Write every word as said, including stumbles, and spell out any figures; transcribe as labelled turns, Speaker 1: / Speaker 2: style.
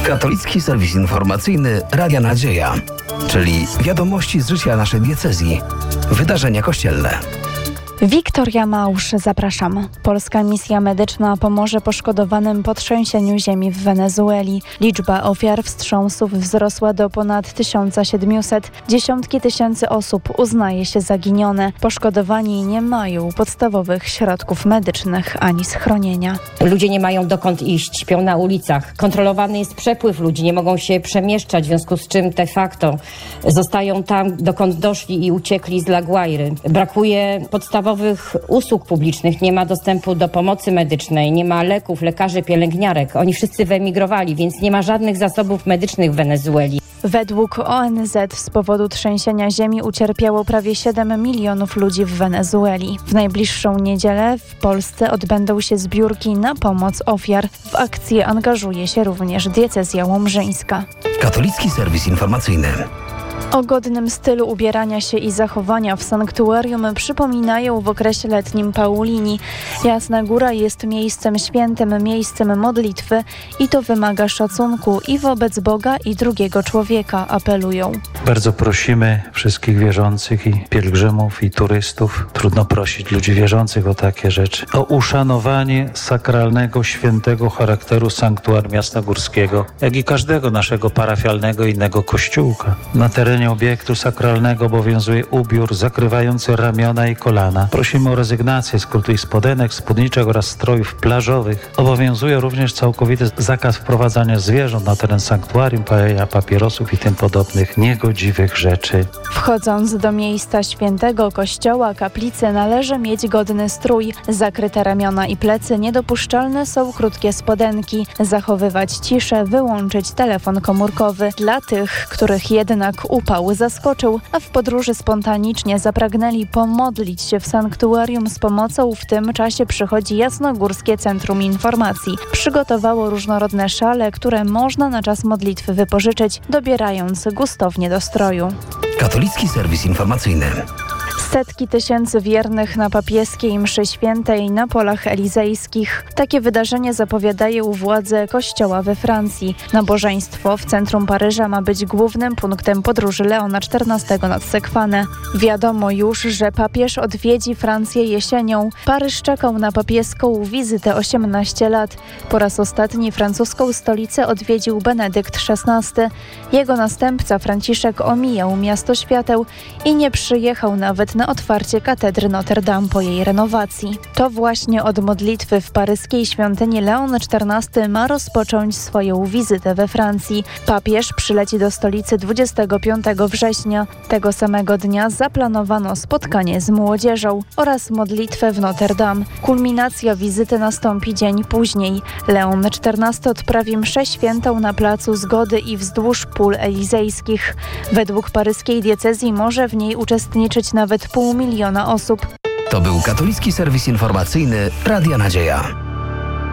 Speaker 1: Katolicki serwis informacyjny Radia Nadzieja, czyli wiadomości z życia naszej diecezji, wydarzenia kościelne.
Speaker 2: Wiktoria Małż, zapraszam. Polska misja medyczna pomoże poszkodowanym po trzęsieniu ziemi w Wenezueli. Liczba ofiar wstrząsów wzrosła do ponad tysiąc siedemset. Dziesiątki tysięcy osób uznaje się zaginione. Poszkodowani nie mają podstawowych środków medycznych ani schronienia.
Speaker 3: Ludzie nie mają dokąd iść, śpią na ulicach. Kontrolowany jest przepływ ludzi, nie mogą się przemieszczać, w związku z czym de facto zostają tam, dokąd doszli i uciekli z La Guairy. Brakuje podstawowych usług publicznych, nie ma dostępu do pomocy medycznej, nie ma leków, lekarzy, pielęgniarek. Oni wszyscy wyemigrowali, więc nie ma żadnych zasobów medycznych w Wenezueli.
Speaker 2: Według O N Z z powodu trzęsienia ziemi ucierpiało prawie siedem milionów ludzi w Wenezueli. W najbliższą niedzielę w Polsce odbędą się zbiórki na pomoc ofiar. W akcję angażuje się również diecezja łomżyńska.
Speaker 1: Katolicki serwis informacyjny.
Speaker 2: O godnym stylu ubierania się i zachowania w sanktuarium przypominają w okresie letnim Paulini. Jasna Góra jest miejscem świętym, miejscem modlitwy i to wymaga szacunku i wobec Boga, i drugiego człowieka, apelują.
Speaker 4: Bardzo prosimy wszystkich wierzących i pielgrzymów, i turystów. Trudno prosić ludzi wierzących o takie rzeczy. O uszanowanie sakralnego, świętego charakteru sanktuarium jasnogórskiego, jak i każdego naszego parafialnego innego kościółka. Na terenie obiektu sakralnego obowiązuje ubiór zakrywający ramiona i kolana. Prosimy o rezygnację z krótkich spodenek, spódniczek oraz strojów plażowych. Obowiązuje również całkowity zakaz wprowadzania zwierząt na teren sanktuarium, palenia papierosów i tym podobnych niegodziwych rzeczy.
Speaker 2: Wchodząc do miejsca świętego, kościoła, kaplicy, należy mieć godny strój. Zakryte ramiona i plecy, niedopuszczalne są krótkie spodenki. Zachowywać ciszę, wyłączyć telefon komórkowy. Dla tych, których jednak upał zaskoczył, a w podróży spontanicznie zapragnęli pomodlić się w sanktuarium z pomocą, w tym czasie przychodzi Jasnogórskie Centrum Informacji. Przygotowało różnorodne szale, które można na czas modlitwy wypożyczyć, dobierając gustownie do stroju.
Speaker 1: Katolicki serwis informacyjny.
Speaker 2: Setki tysięcy wiernych na papieskiej mszy świętej na polach elizejskich. Takie wydarzenie zapowiadają władze kościoła we Francji. Nabożeństwo w centrum Paryża ma być głównym punktem podróży Leona czternastego nad Sekwanę. Wiadomo już, że papież odwiedzi Francję jesienią. Paryż czekał na papieską wizytę osiemnaście lat. Po raz ostatni francuską stolicę odwiedził Benedykt szesnasty. Jego następca Franciszek omijał miasto świateł i nie przyjechał nawet na otwarcie katedry Notre Dame po jej renowacji. To właśnie od modlitwy w paryskiej świątyni Leon czternasty ma rozpocząć swoją wizytę we Francji. Papież przyleci do stolicy dwudziestego piątego września. Tego samego dnia zaplanowano spotkanie z młodzieżą oraz modlitwę w Notre Dame. Kulminacja wizyty nastąpi dzień później. Leon czternasty odprawi mszę świętą na Placu Zgody i wzdłuż pól elizejskich. Według paryskiej diecezji może w niej uczestniczyć nawet pół miliona osób.
Speaker 1: To był katolicki serwis informacyjny Radia Nadzieja.